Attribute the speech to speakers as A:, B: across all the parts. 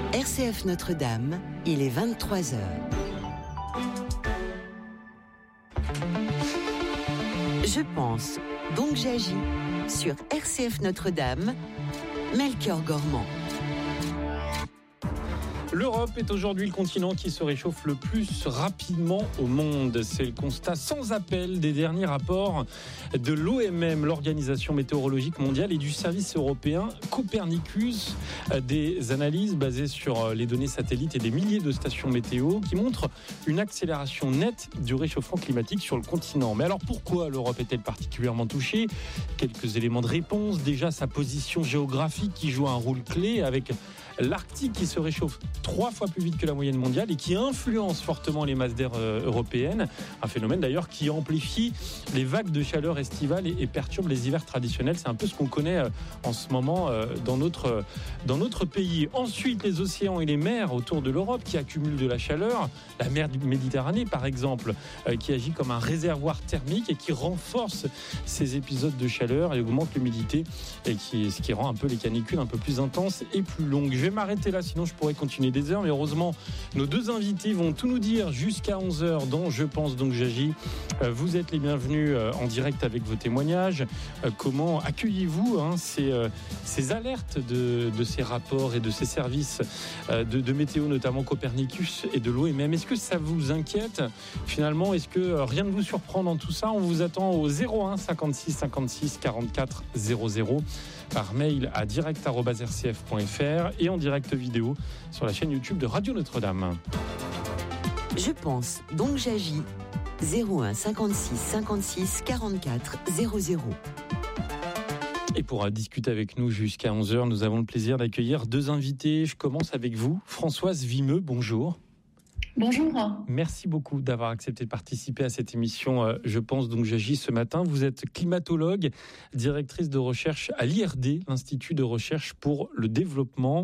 A: RCF Notre-Dame, il est 23h. Je pense, donc j'agis. Sur RCF Notre-Dame, Melchior Gormand.
B: L'Europe est aujourd'hui le continent qui se réchauffe le plus rapidement au monde. C'est le constat sans appel des derniers rapports de l'OMM, l'Organisation météorologique mondiale, et du service européen Copernicus. Des analyses basées sur les données satellites et des milliers de stations météo qui montrent une accélération nette du réchauffement climatique sur le continent. Mais alors pourquoi l'Europe est-elle particulièrement touchée ? Quelques éléments de réponse. Déjà sa position géographique qui joue un rôle clé avec l'Arctique qui se réchauffe 3 fois plus vite que la moyenne mondiale et qui influence fortement les masses d'air européennes. Un phénomène d'ailleurs qui amplifie les vagues de chaleur estivale et perturbe les hivers traditionnels. C'est un peu ce qu'on connaît en ce moment dans notre pays. Ensuite, les océans et les mers autour de l'Europe qui accumulent de la chaleur. La mer du Méditerranée, par exemple, qui agit comme un réservoir thermique et qui renforce ces épisodes de chaleur et augmente l'humidité, et ce qui rend un peu les canicules un peu plus intenses et plus longues. Je vais m'arrêter là, sinon je pourrais continuer des heures, mais heureusement, nos deux invités vont tout nous dire jusqu'à 11h, dont Je pense donc j'agis. Vous êtes les bienvenus en direct avec vos témoignages. Comment accueillez-vous ces alertes de ces rapports et de ces services de météo, notamment Copernicus et de l'OMM? Est-ce que ça vous inquiète finalement? Est-ce que rien ne vous surprend dans tout ça? On vous attend au 01 56 56 44 00 par mail à direct@rcf.fr et en direct vidéo sur la chaîne YouTube de Radio Notre-Dame.
A: Je pense, donc j'agis. 01 56 56 44 00.
B: Et pour discuter avec nous jusqu'à 11h, nous avons le plaisir d'accueillir deux invités. Je commence avec vous, Françoise Vimeux, bonjour.
C: Bonjour.
B: Merci beaucoup d'avoir accepté de participer à cette émission Je pense donc j'agis ce matin. Vous êtes climatologue, directrice de recherche à l'IRD, l'Institut de recherche pour le développement.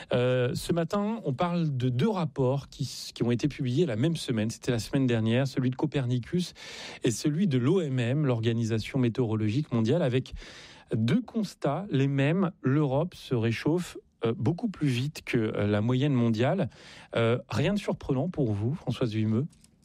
B: Ce matin, on parle de deux rapports qui ont été publiés la même semaine. C'était la semaine dernière, celui de Copernicus et celui de l'OMM, l'Organisation météorologique mondiale, avec deux constats, les mêmes. L'Europe se réchauffe beaucoup plus vite que la moyenne mondiale. Rien de surprenant pour vous, Françoise Vimeux?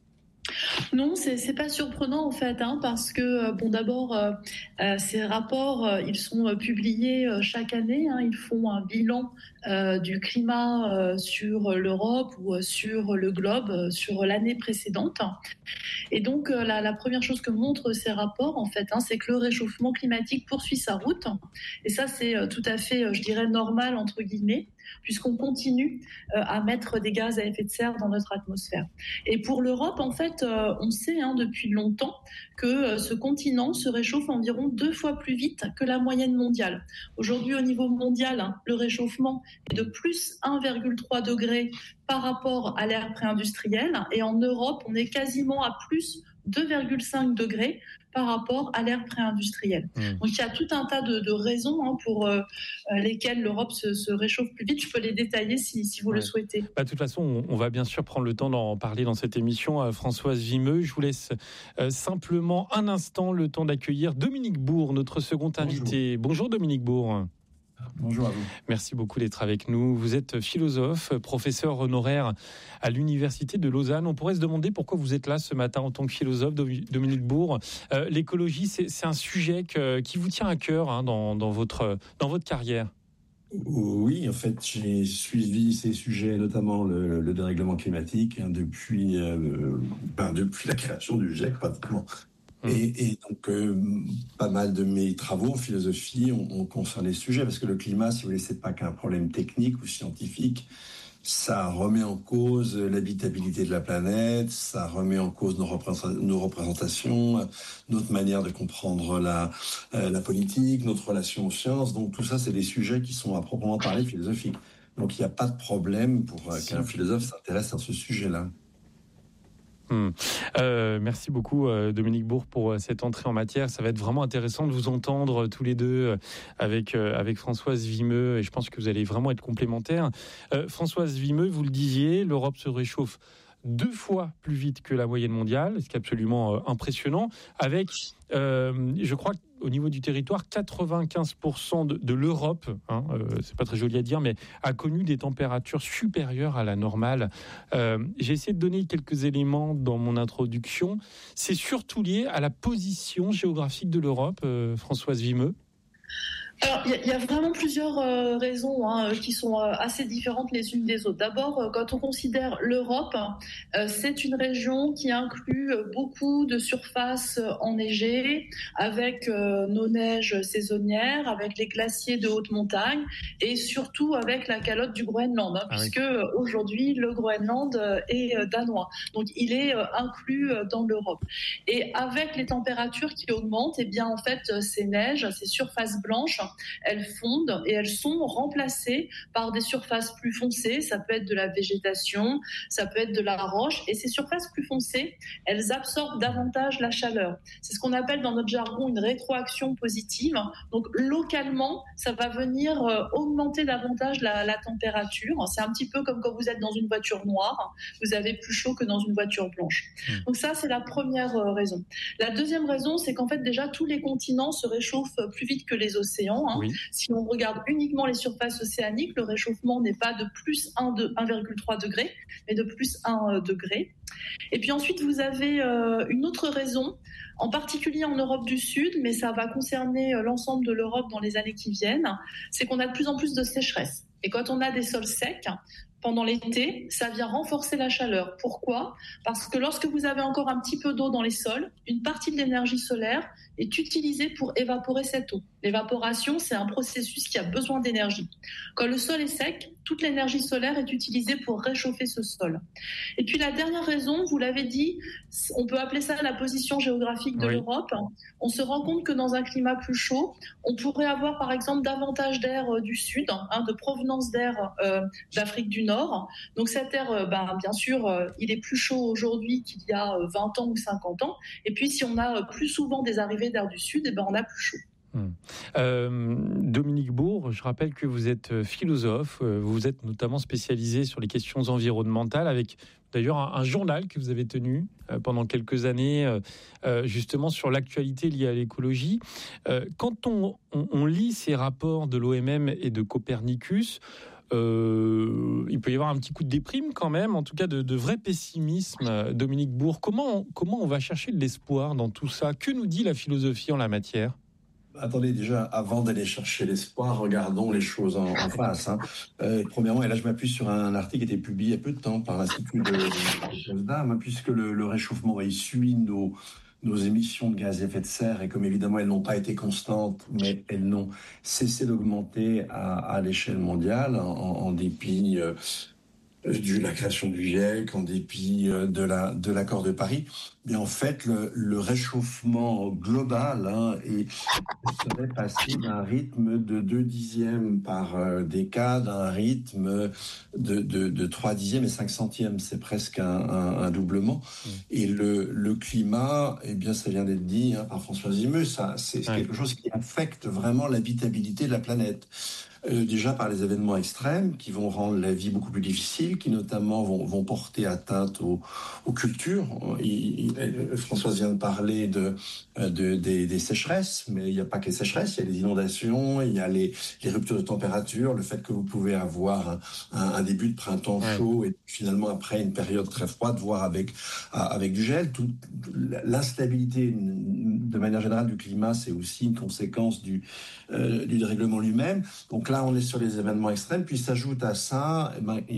C: Non, c'est pas surprenant en fait, parce que d'abord ces rapports ils sont publiés chaque année. Ils font un bilan du climat sur l'Europe ou sur le globe sur l'année précédente. Et donc la première chose que montrent ces rapports en fait, c'est que le réchauffement climatique poursuit sa route. Et ça c'est tout à fait, je dirais, normal entre guillemets, puisqu'on continue à mettre des gaz à effet de serre dans notre atmosphère. Et pour l'Europe, en fait, on sait depuis longtemps que ce continent se réchauffe environ 2 fois plus vite que la moyenne mondiale. Aujourd'hui, au niveau mondial, le réchauffement est de plus 1,3 degré par rapport à l'ère pré-industrielle. Et en Europe, on est quasiment à plus 2,5 degrés par rapport à l'ère pré-industrielle. Donc il y a tout un tas de raisons pour lesquelles l'Europe se réchauffe plus vite. Je peux les détailler si vous le souhaitez.
B: De toute façon, on va bien sûr prendre le temps d'en parler dans cette émission. Françoise Vimeux, je vous laisse simplement un instant le temps d'accueillir Dominique Bourg, notre second invité. Bonjour Dominique Bourg.
D: Bonjour à vous.
B: Merci beaucoup d'être avec nous. Vous êtes philosophe, professeur honoraire à l'Université de Lausanne. On pourrait se demander pourquoi vous êtes là ce matin en tant que philosophe, Dominique Bourg. L'écologie, c'est un sujet qui vous tient à cœur dans votre carrière.
D: Oui, en fait, j'ai suivi ces sujets, notamment le dérèglement climatique, depuis la création du GIEC, pratiquement. Et donc, pas mal de mes travaux en philosophie ont concerné ce sujet, parce que le climat, si vous voulez, c'est pas qu'un problème technique ou scientifique. Ça remet en cause l'habitabilité de la planète, ça remet en cause nos représentations, notre manière de comprendre la politique, notre relation aux sciences. Donc tout ça, c'est des sujets qui sont à proprement parler philosophiques. Donc il n'y a pas de problème pour qu'un philosophe s'intéresse à ce sujet-là.
B: Merci beaucoup Dominique Bourg pour cette entrée en matière. Ça va être vraiment intéressant de vous entendre tous les deux avec Françoise Vimeux, et je pense que vous allez vraiment être complémentaires. Françoise Vimeux, vous le disiez, l'Europe se réchauffe 2 fois plus vite que la moyenne mondiale, ce qui est absolument impressionnant, avec, je crois, au niveau du territoire, 95% de l'Europe, c'est pas très joli à dire, mais a connu des températures supérieures à la normale. J'ai essayé de donner quelques éléments dans mon introduction. C'est surtout lié à la position géographique de l'Europe, Françoise Vimeux.
C: Alors, il y a vraiment plusieurs raisons qui sont assez différentes les unes des autres. D'abord, quand on considère l'Europe, c'est une région qui inclut beaucoup de surfaces enneigées, avec nos neiges saisonnières, avec les glaciers de haute montagne et surtout avec la calotte du Groenland, puisque aujourd'hui le Groenland est danois. Donc il est inclus dans l'Europe. Et avec les températures qui augmentent, eh bien en fait ces neiges, ces surfaces blanches, elles fondent et elles sont remplacées par des surfaces plus foncées. Ça peut être de la végétation, ça peut être de la roche. Et ces surfaces plus foncées, elles absorbent davantage la chaleur. C'est ce qu'on appelle dans notre jargon une rétroaction positive. Donc localement, ça va venir augmenter davantage la température. C'est un petit peu comme quand vous êtes dans une voiture noire, vous avez plus chaud que dans une voiture blanche. Donc ça, c'est la première raison. La deuxième raison, c'est qu'en fait déjà tous les continents se réchauffent plus vite que les océans. Oui. Si on regarde uniquement les surfaces océaniques, le réchauffement n'est pas de plus 1,3 degré, mais de plus 1 degré. Et puis ensuite, vous avez une autre raison, en particulier en Europe du Sud, mais ça va concerner l'ensemble de l'Europe dans les années qui viennent, c'est qu'on a de plus en plus de sécheresse. Et quand on a des sols secs, pendant l'été, ça vient renforcer la chaleur. Pourquoi ? Parce que lorsque vous avez encore un petit peu d'eau dans les sols, une partie de l'énergie solaire est utilisée pour évaporer cette eau. L'évaporation, c'est un processus qui a besoin d'énergie. Quand le sol est sec, toute l'énergie solaire est utilisée pour réchauffer ce sol. Et puis la dernière raison, vous l'avez dit, on peut appeler ça la position géographique de l'Europe. On se rend compte que dans un climat plus chaud, on pourrait avoir par exemple davantage d'air du sud, de provenance d'air d'Afrique du Nord. Donc cet air, bien sûr, il est plus chaud aujourd'hui qu'il y a 20 ans ou 50 ans. Et puis si on a plus souvent des arrivées d'air du sud, on a plus chaud.
B: Dominique Bourg, je rappelle que vous êtes philosophe, vous êtes notamment spécialisé sur les questions environnementales, avec d'ailleurs un journal que vous avez tenu pendant quelques années, justement sur l'actualité liée à l'écologie. Quand on lit ces rapports de l'OMM et de Copernicus, il peut y avoir un petit coup de déprime quand même, en tout cas de vrai pessimisme. Dominique Bourg, comment on va chercher de l'espoir dans tout ça ? Que nous dit la philosophie en la matière ?
D: Attendez, déjà, avant d'aller chercher l'espoir, regardons les choses en face. Premièrement, et là je m'appuie sur un article qui a été publié il y a peu de temps par l'Institut de Potsdam, puisque le réchauffement il suit nos émissions de gaz à effet de serre, et comme évidemment elles n'ont pas été constantes, mais elles n'ont cessé d'augmenter à l'échelle mondiale, en dépit de la création du GIEC, en dépit de l'accord de Paris. Mais en fait, le réchauffement global serait passé d'un rythme de 2 dixièmes par décade à un rythme de 3 dixièmes et 5 centièmes. C'est presque un doublement. Et le climat, eh bien, ça vient d'être dit par Françoise Vimeux, c'est quelque chose qui affecte vraiment l'habitabilité de la planète. Déjà par les événements extrêmes qui vont rendre la vie beaucoup plus difficile, qui notamment vont porter atteinte aux cultures. Françoise vient de parler des sécheresses, mais il n'y a pas que les sécheresses, il y a les inondations, il y a les ruptures de température, le fait que vous pouvez avoir un début de printemps chaud et finalement après une période très froide, voire avec du gel. L'instabilité de manière générale du climat, c'est aussi une conséquence du dérèglement lui-même. Donc là, on est sur les événements extrêmes, puis s'ajoute à ça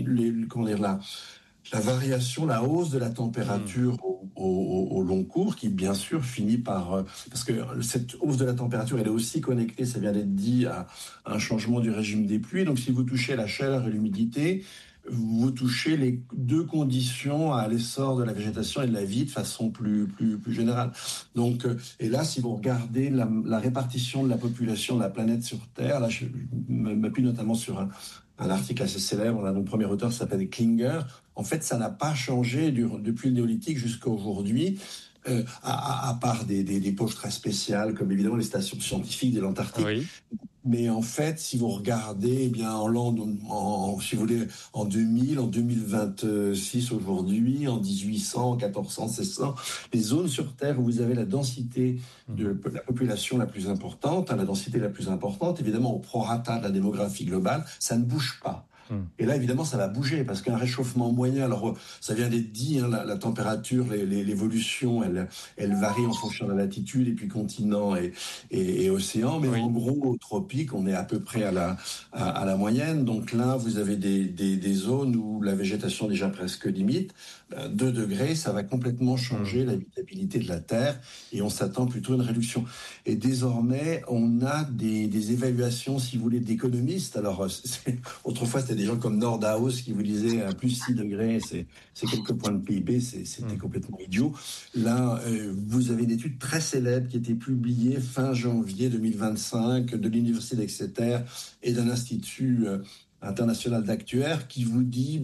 D: la variation, la hausse de la température au long cours, qui bien sûr finit par... parce que cette hausse de la température, elle est aussi connectée, ça vient d'être dit, à un changement du régime des pluies. Donc si vous touchez la chaleur et l'humidité, vous touchez les deux conditions à l'essor de la végétation et de la vie de façon plus générale. Donc, et là, si vous regardez la répartition de la population de la planète sur Terre, là, je m'appuie notamment sur un article assez célèbre, là, dont le premier auteur s'appelle Klinger. En fait, ça n'a pas changé depuis le néolithique jusqu'à aujourd'hui. À part des poches très spéciales, comme évidemment les stations scientifiques de l'Antarctique. Oui. Mais en fait, si vous regardez, si vous voulez, en 2000, en 2026 aujourd'hui, en 1800, en 1400, 1600, les zones sur Terre où vous avez la densité de la population la plus importante, la densité la plus importante, évidemment au prorata de la démographie globale, ça ne bouge pas. Et là, évidemment, ça va bouger parce qu'un réchauffement moyen, alors ça vient d'être dit, la température, l'évolution, elle varie en fonction de la latitude et puis continent et océan. Mais en gros, au tropique, on est à peu près à la moyenne. Donc là, vous avez des zones où la végétation est déjà presque limite. 2 degrés, ça va complètement changer l'habitabilité de la Terre et on s'attend plutôt à une réduction. Et désormais, on a des évaluations, si vous voulez, d'économistes. Alors, autrefois, c'était des gens comme Nordhaus qui vous disaient à plus 6 degrés, c'est quelques points de PIB, c'était complètement idiot. Là, vous avez une étude très célèbre qui a été publiée fin janvier 2025 de l'Université d'Exeter et d'un institut international d'actuaires qui vous dit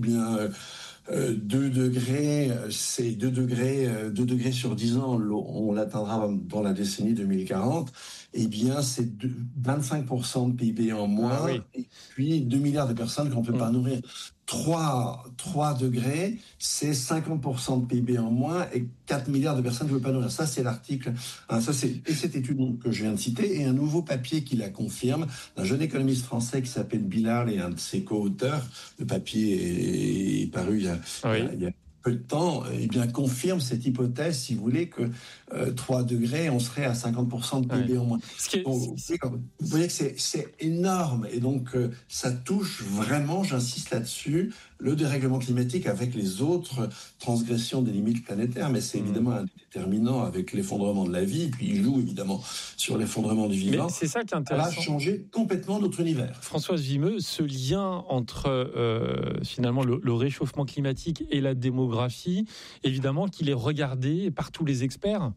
D: 2 degrés, c'est 2 degrés sur 10 ans, on l'atteindra dans la décennie 2040. Eh bien, c'est 25% de PIB en moins, et puis 2 milliards de personnes qu'on ne peut pas nourrir. 3 degrés, c'est 50% de PIB en moins et 4 milliards de personnes ne peuvent pas nourrir. Ça, c'est l'article. Et cette étude que je viens de citer, et un nouveau papier qui la confirme, d'un jeune économiste français qui s'appelle Billard et un de ses co-auteurs. Le papier est paru il y a peu de temps, confirme cette hypothèse, si vous voulez, que 3 degrés, on serait à 50% de PIB en moins. Vous voyez que c'est énorme. Et donc, ça touche vraiment, j'insiste là-dessus, le dérèglement climatique avec les autres transgressions des limites planétaires. Mais c'est évidemment un déterminant avec l'effondrement de la vie. Puis il joue évidemment sur l'effondrement du vivant.
B: Mais c'est ça qui est intéressant.
D: Ça va changer complètement notre univers.
B: Françoise Vimeux, ce lien entre finalement le réchauffement climatique et la démographie, évidemment qu'il est regardé par tous les experts.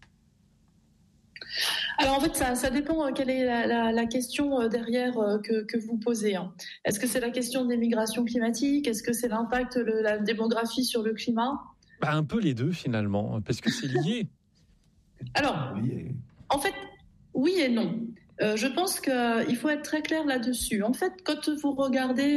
C: Alors en fait, ça dépend quelle est la question derrière que vous posez. Est-ce que c'est la question des migrations climatiques ? Est-ce que c'est l'impact de la démographie sur le climat ?
B: Un peu les deux finalement, parce que c'est lié.
C: Alors, en fait, oui et non. Je pense qu'il faut être très clair là-dessus. En fait, quand vous regardez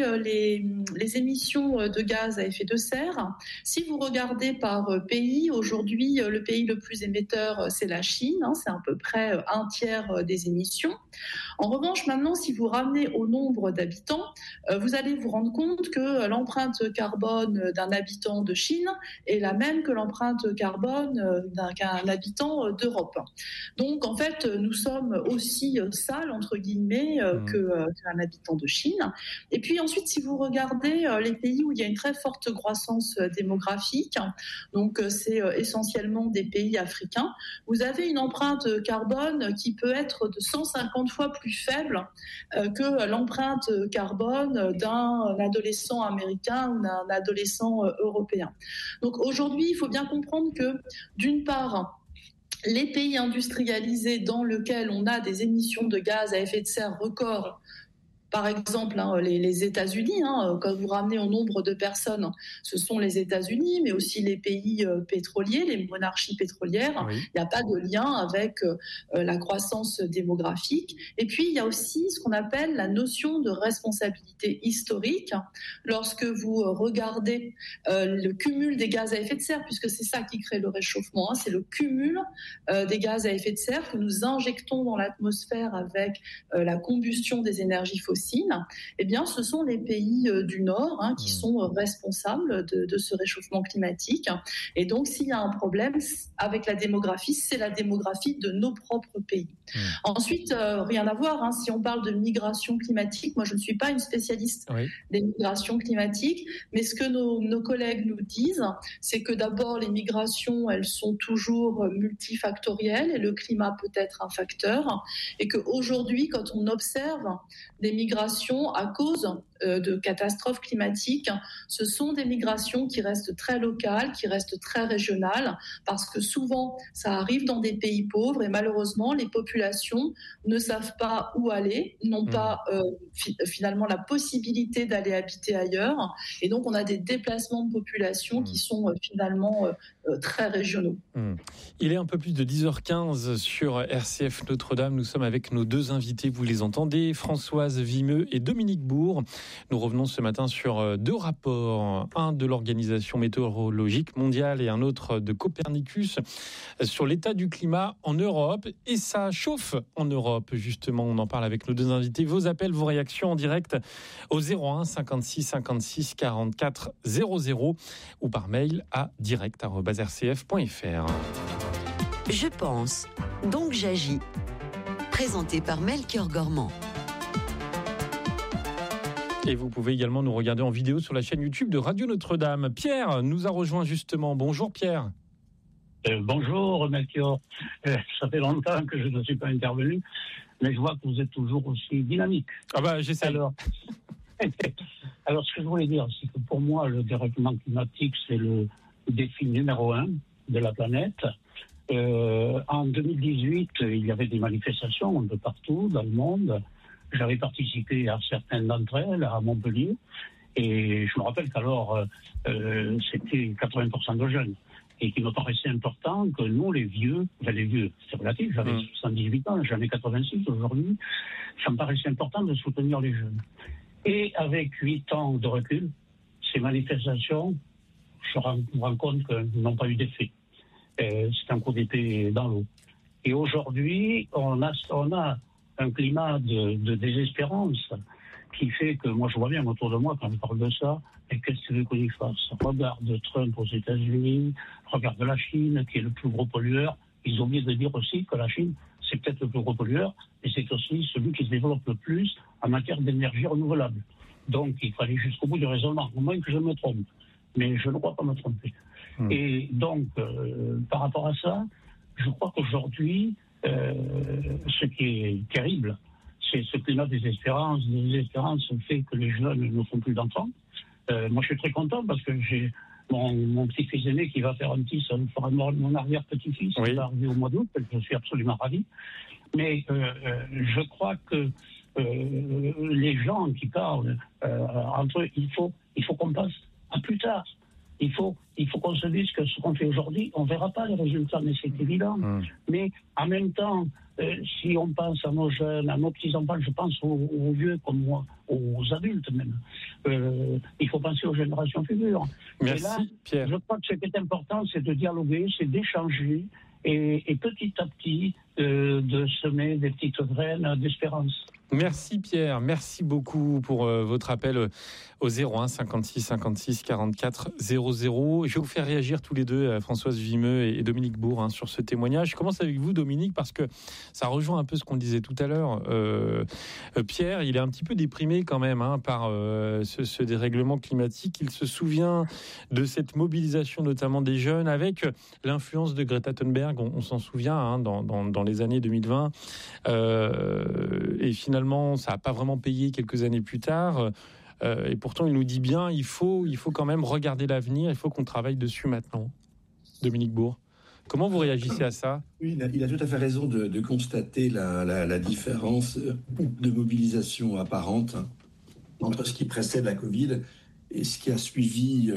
C: les émissions de gaz à effet de serre, si vous regardez par pays, aujourd'hui, le pays le plus émetteur, c'est la Chine. C'est à peu près 1/3 des émissions. En revanche, maintenant, si vous ramenez au nombre d'habitants, vous allez vous rendre compte que l'empreinte carbone d'un habitant de Chine est la même que l'empreinte carbone d'un habitant d'Europe. Donc, en fait, nous sommes aussi sale entre guillemets qu'un habitant de Chine. Et puis ensuite, si vous regardez les pays où il y a une très forte croissance démographique, donc c'est essentiellement des pays africains, vous avez une empreinte carbone qui peut être de 150 fois plus faible que l'empreinte carbone d'un adolescent américain ou d'un adolescent européen. Donc aujourd'hui, il faut bien comprendre que d'une part, les pays industrialisés dans lesquels on a des émissions de gaz à effet de serre records, par exemple les États-Unis, quand vous ramenez au nombre de personnes, ce sont les États-Unis, mais aussi les pays pétroliers, les monarchies pétrolières. Il n'y a pas de lien avec la croissance démographique. Et puis, il y a aussi ce qu'on appelle la notion de responsabilité historique. Lorsque vous regardez le cumul des gaz à effet de serre, puisque c'est ça qui crée le réchauffement, c'est le cumul des gaz à effet de serre que nous injectons dans l'atmosphère avec la combustion des énergies fossiles. Eh bien, ce sont les pays du Nord qui sont responsables de ce réchauffement climatique. Et donc, s'il y a un problème avec la démographie, c'est la démographie de nos propres pays. Ensuite, rien à voir, si on parle de migration climatique, moi je ne suis pas une spécialiste des migrations climatiques, mais ce que nos collègues nous disent, c'est que d'abord les migrations, elles sont toujours multifactorielles et le climat peut être un facteur, et qu'aujourd'hui, quand on observe des migrations à cause de catastrophes climatiques, ce sont des migrations qui restent très locales, qui restent très régionales, parce que souvent, ça arrive dans des pays pauvres et malheureusement, les populations ne savent pas où aller, n'ont pas finalement la possibilité d'aller habiter ailleurs. Et donc, on a des déplacements de population qui sont finalement très régionaux.
B: Il est un peu plus de 10h15 sur RCF Notre-Dame. Nous sommes avec nos deux invités, vous les entendez, Françoise Vimeux et Dominique Bourg. Nous revenons ce matin sur deux rapports, un de l'Organisation météorologique mondiale et un autre de Copernicus sur l'état du climat en Europe. Et ça chauffe en Europe, justement. On en parle avec nos deux invités. Vos appels, vos réactions en direct au 01 56 56 44 00 ou par mail à direct@rcf.fr.
A: Je pense, donc j'agis. Présenté par Melchior Gormand.
B: Et vous pouvez également nous regarder en vidéo sur la chaîne YouTube de Radio Notre-Dame. Pierre nous a rejoint justement. Bonjour Pierre.
E: Bonjour Melchior. Ça fait longtemps que je ne suis pas intervenu, mais je vois que vous êtes toujours aussi dynamique.
B: Ah bah j'essaie.
E: Alors, ce que je voulais dire, c'est que pour moi, le dérèglement climatique, c'est le défi numéro 1 de la planète. En 2018, il y avait des manifestations un peu partout dans le monde. J'avais participé à certaines d'entre elles à Montpellier. Et je me rappelle qu'alors, c'était 80% de jeunes. Et qu'il me paraissait important que nous, les vieux, c'est relatif, j'avais 78 ans, j'en ai 86 aujourd'hui, ça me paraissait important de soutenir les jeunes. Et avec 8 ans de recul, ces manifestations, je me rends compte qu'elles n'ont pas eu d'effet. C'est un coup d'épée dans l'eau. Et aujourd'hui, on a un climat de désespérance qui fait que, moi je vois bien autour de moi quand on parle de ça, et qu'est-ce que tu veux qu'on y fasse? Regarde Trump aux États-Unis, regarde la Chine qui est le plus gros pollueur. Ils ont oublié de dire aussi que la Chine, c'est peut-être le plus gros pollueur, mais c'est aussi celui qui se développe le plus en matière d'énergie renouvelable. Donc il faut aller jusqu'au bout du raisonnement, au moins que je me trompe. Mais je ne crois pas me tromper. Et donc, par rapport à ça, je crois qu'aujourd'hui, ce qui est terrible, c'est ce climat de désespérance. La désespérance fait que les jeunes ne font plus d'enfants. Moi, je suis très content parce que j'ai mon petit-fils aîné qui va faire un petit, ça me fera mon arrière-petit-fils, qui va arriver au mois d'août, je suis absolument ravi. Mais je crois que les gens qui parlent entre eux, il faut qu'on passe à plus tard. Il faut qu'on se dise que ce qu'on fait aujourd'hui, on ne verra pas les résultats, mais c'est évident. Mais en même temps, si on pense à nos jeunes, à nos petits-enfants, je pense aux vieux comme moi, aux adultes même, il faut penser aux générations futures.
B: Merci,
E: et là,
B: Pierre.
E: Je crois que ce qui est important, c'est de dialoguer, c'est d'échanger et petit à petit de semer des petites graines d'espérance.
B: Merci Pierre, merci beaucoup pour votre appel au 01 56 56 44 00. Je vais vous faire réagir tous les deux, Françoise Vimeux et Dominique Bourg, sur ce témoignage. Je commence avec vous, Dominique, parce que ça rejoint un peu ce qu'on disait tout à l'heure. Pierre, il est un petit peu déprimé quand même par ce dérèglement climatique. Il se souvient de cette mobilisation notamment des jeunes avec l'influence de Greta Thunberg, on s'en souvient dans les années 2020. Et finalement, ça n'a pas vraiment payé quelques années plus tard. Et pourtant, il nous dit bien, il faut quand même regarder l'avenir, il faut qu'on travaille dessus maintenant. Dominique Bourg, comment vous réagissez à ça ?
D: Oui, il a tout à fait raison de constater la différence de mobilisation apparente entre ce qui précède la Covid et ce qui a suivi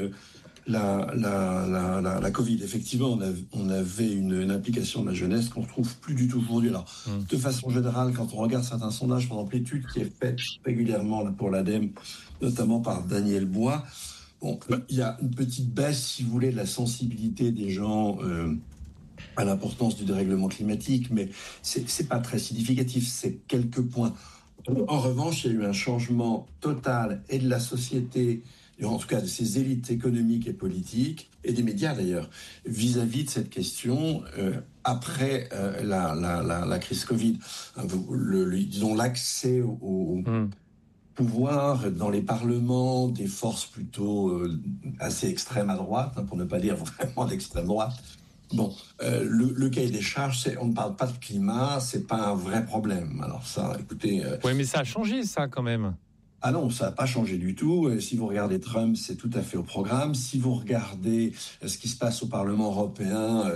D: la Covid. Effectivement, on avait une implication de la jeunesse qu'on ne retrouve plus du tout aujourd'hui. Alors, de façon générale, quand on regarde certains sondages, par exemple l'étude qui est faite régulièrement pour l'ADEME, notamment par Daniel Bois, il y a une petite baisse, si vous voulez, de la sensibilité des gens à l'importance du dérèglement climatique, mais c'est pas très significatif, c'est quelques points. En revanche, il y a eu un changement total et de la société, en tout cas de ses élites économiques et politiques, et des médias d'ailleurs, vis-à-vis de cette question après la crise Covid. Disons l'accès au pouvoir dans les parlements des forces plutôt assez extrêmes à droite, pour ne pas dire vraiment d'extrême droite. Bon, le cahier des charges, on ne parle pas de climat, c'est pas un vrai problème. Alors ça, écoutez...
B: Oui, mais ça a changé ça quand même.
D: Ah non, ça n'a pas changé du tout. Si vous regardez Trump, c'est tout à fait au programme. Si vous regardez ce qui se passe au Parlement européen,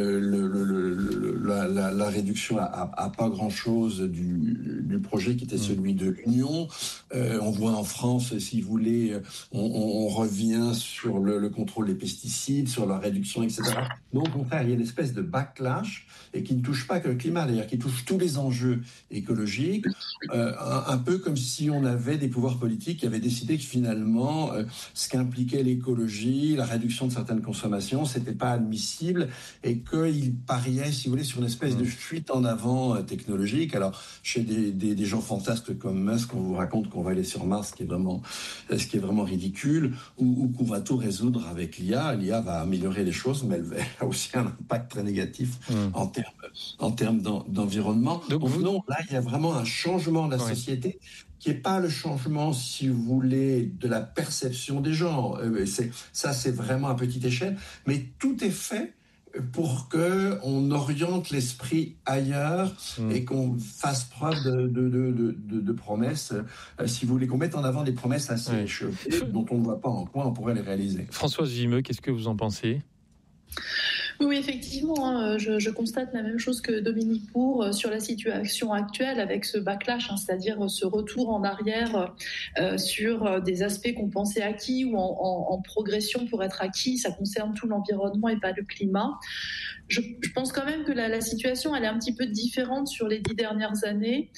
D: la réduction à pas grand-chose du projet qui était celui de l'Union. On voit en France, si vous voulez, on revient sur le contrôle des pesticides, sur la réduction, etc. Donc, au contraire, il y a une espèce de backlash et qui ne touche pas que le climat, d'ailleurs, qui touche tous les enjeux écologiques, un peu comme si on avait des pouvoirs politiques qui avaient décidé que finalement, ce qu'impliquait l'écologie, la réduction de certaines consommations, c'était pas admissible et qu'ils pariaient, si vous voulez, sur une espèce de fuite en avant technologique. Alors, chez des gens fantasques comme Musk, on vous raconte qu'on va aller sur Mars, ce qui est vraiment ridicule, ou qu'on va tout résoudre avec l'IA. L'IA va améliorer les choses, mais elle a aussi un impact très négatif en termes d'environnement. Donc non, là, il y a vraiment un changement de la société qui n'est pas le changement, si vous voulez, de la perception des gens. C'est vraiment à petite échelle, mais tout est fait pour qu'on oriente l'esprit ailleurs et qu'on fasse preuve de promesses, si vous voulez, qu'on mette en avant des promesses assez échevées dont on ne voit pas en quoi on pourrait les réaliser.
B: Françoise Vimeux, qu'est-ce que vous en pensez ?
C: Oui, effectivement, je constate la même chose que Dominique Bourg sur la situation actuelle avec ce backlash, c'est-à-dire ce retour en arrière sur des aspects qu'on pensait acquis ou en progression pour être acquis. Ça concerne tout l'environnement et pas le climat. Je pense quand même que la situation, elle est un petit peu différente sur les 10 dernières années.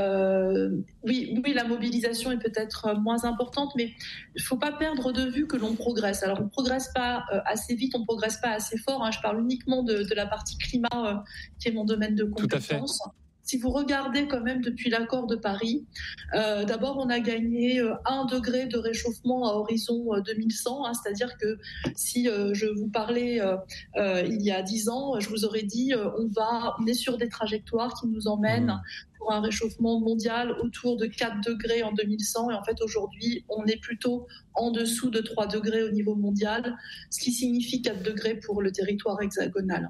C: Oui, la mobilisation est peut-être moins importante, mais il ne faut pas perdre de vue que l'on progresse. Alors, on ne progresse pas assez vite, on ne progresse pas assez fort. Je parle uniquement de la partie climat, qui est mon domaine de compétence. Si vous regardez quand même depuis l'accord de Paris, d'abord on a gagné 1 degré de réchauffement à horizon 2100, c'est-à-dire que si je vous parlais il y a 10 ans, je vous aurais dit on est sur des trajectoires qui nous emmènent pour un réchauffement mondial autour de 4 degrés en 2100, et en fait aujourd'hui on est plutôt en dessous de 3 degrés au niveau mondial, ce qui signifie 4 degrés pour le territoire hexagonal.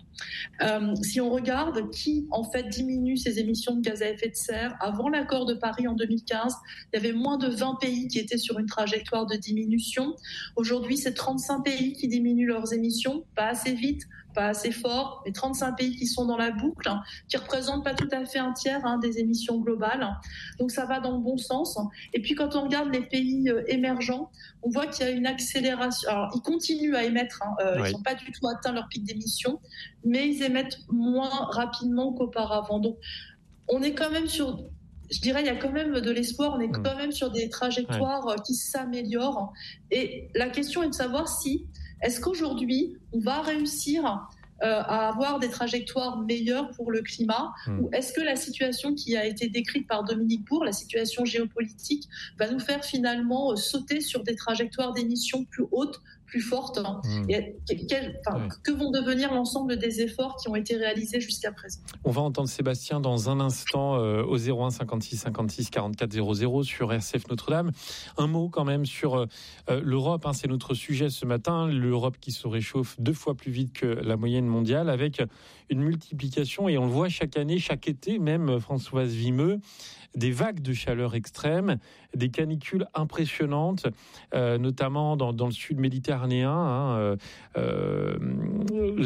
C: Si on regarde qui en fait diminue ses émissions de gaz à effet de serre, avant l'accord de Paris en 2015, il y avait moins de 20 pays qui étaient sur une trajectoire de diminution. Aujourd'hui, c'est 35 pays qui diminuent leurs émissions, pas assez vite, pas assez fort, mais 35 pays qui sont dans la boucle, qui représentent pas tout à fait un tiers des émissions globales. Donc ça va dans le bon sens. Et puis quand on regarde les pays émergents, on voit qu'il y a une accélération. Alors ils continuent à émettre, ils n'ont pas du tout atteint leur pic d'émissions, mais ils émettent moins rapidement qu'auparavant. Donc on est quand même sur... Je dirais, il y a quand même de l'espoir, on est quand même sur des trajectoires qui s'améliorent. Et la question est de savoir est-ce qu'aujourd'hui, on va réussir à avoir des trajectoires meilleures pour le climat, ou est-ce que la situation qui a été décrite par Dominique Bourg, la situation géopolitique, va nous faire finalement sauter sur des trajectoires d'émissions plus hautes, plus fortes, et que vont devenir l'ensemble des efforts qui ont été réalisés jusqu'à présent.
B: On va entendre Sébastien dans un instant au 01 56 56 44 00 sur RCF Notre-Dame. Un mot quand même sur l'Europe, c'est notre sujet ce matin, l'Europe qui se réchauffe 2 fois plus vite que la moyenne mondiale, avec une multiplication, et on le voit chaque année, chaque été même, Françoise Vimeux, des vagues de chaleur extrêmes, des canicules impressionnantes, notamment dans le sud méditerranéen.